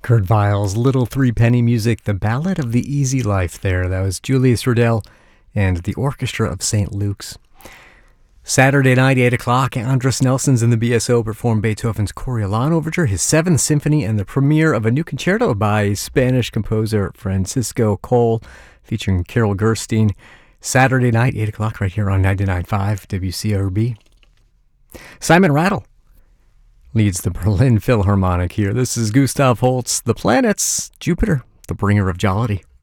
Kurt Weill's Little Three Penny Music, the Ballad of the Easy Life there. That was Julius Riddell and the Orchestra of St. Luke's. Saturday night, 8 o'clock, Andres Nelson's in the BSO performed Beethoven's Coriolan Overture, his 7th Symphony, and the premiere of a new concerto by Spanish composer Francisco Coll, featuring Carol Gerstein. Saturday night, 8 o'clock, right here on 99.5 WCRB. Simon Rattle leads the Berlin Philharmonic here. This is Gustav Holst, The Planets, Jupiter, the bringer of jollity.